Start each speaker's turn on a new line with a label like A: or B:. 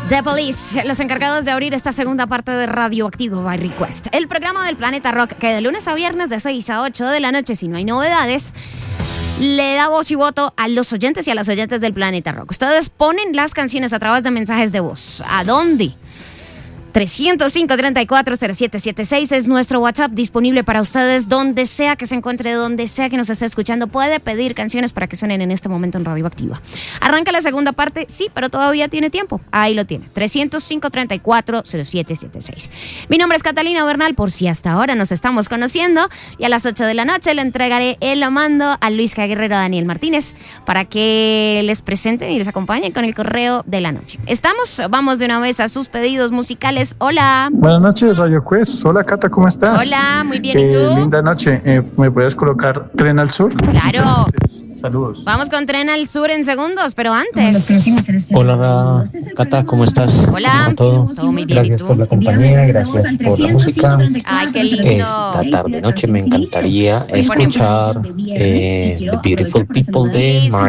A: The Police, los encargados de abrir esta segunda parte de Radioactivo by Request, el programa del Planeta Rock que de lunes a viernes de 6 a 8 de la noche, si no hay novedades, le da voz y voto a los oyentes y a las oyentes del Planeta Rock. Ustedes ponen las canciones a través de mensajes de voz. ¿A dónde? 305-340776 es nuestro WhatsApp disponible para ustedes donde sea que se encuentre, donde sea que nos esté escuchando. Puede pedir canciones para que suenen en este momento en Radioactiva. Arranca la segunda parte, sí, pero todavía tiene tiempo. Ahí lo tiene, 305-340776. Mi nombre es Catalina Bernal, por si hasta ahora nos estamos conociendo. Y a las 8 de la noche le entregaré el mando a Luis Guerrero, Daniel Martínez, para que les presenten y les acompañen con el correo de la noche. Vamos de una vez a sus pedidos musicales. Hola.
B: Buenas noches, Radio Quest. Hola, Cata, ¿cómo estás?
A: Hola, muy bien, ¿y tú?
B: Linda noche. ¿Me puedes colocar Tren al Sur?
A: Claro.
B: Saludos.
A: Vamos con Tren al Sur en segundos, pero antes.
C: Hola, Cata, ¿cómo estás?
A: Hola.
C: ¿Todo
A: muy bien,
C: gracias
A: ¿y tú?
C: por la compañía, gracias por la música.
A: Ay, qué lindo.
C: Esta tarde noche me encantaría escuchar The Beautiful People de Mark